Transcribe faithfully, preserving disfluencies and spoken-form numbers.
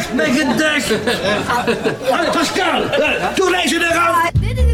Weg met je dek! Pascal, doe deze eruit!